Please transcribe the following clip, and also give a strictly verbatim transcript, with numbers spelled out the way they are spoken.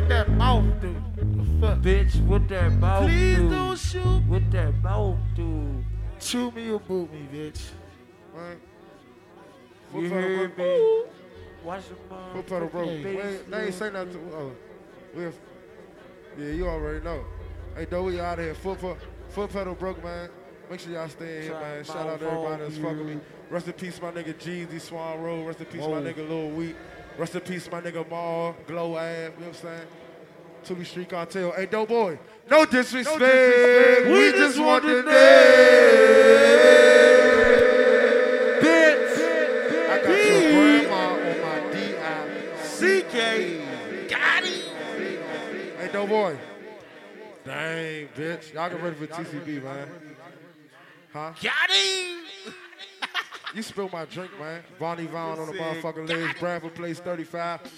that mouth do? Bitch, what that mouth Please do? don't shoot. What that mouth do? Chew me or boot me, bitch. Right. You Foot pedal heard broke. me? Watch the mom. Foot pedal broke. Hey, Wait, they ain't say nothing to oh, we have, yeah, you already know. Hey, though we out of here. Foot, foot, foot pedal broke, man. Make sure y'all stay in here, man. Shout out to everybody that's fucking with me. Rest in peace, my nigga Jeezy, Swan Road. Rest in peace, Whoa. my nigga Lil Weak. Rest in peace, my nigga Maul, Glow Ab, you know what I'm saying? Toolie Street Cartel. Hey, dope boy, no disrespect. No disrespect. We, We just just want want the the name. Bitch, I got your grandma on my D I C K. Got him. Hey, dope boy. Dang, bitch. Y'all get ready for T C B, man. Huh? Got him. You spilled my drink, man. Vonnie Vaughn on the motherfucking legs. Bradford Place thirty-five.